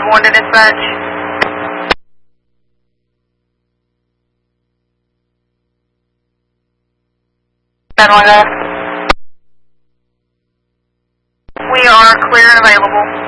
1 to dispatch. We are clear and available.